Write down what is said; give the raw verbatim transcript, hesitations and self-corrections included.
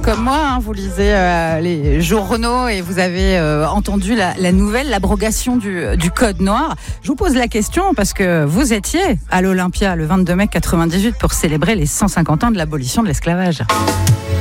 Comme moi, hein, vous lisez euh, les journaux et vous avez euh, entendu la, la nouvelle, l'abrogation du, du code noir. Je vous pose la question parce que vous étiez à l'Olympia le vingt-deux mai quatre-vingt-dix-huit pour célébrer les cent cinquante ans de l'abolition de l'esclavage.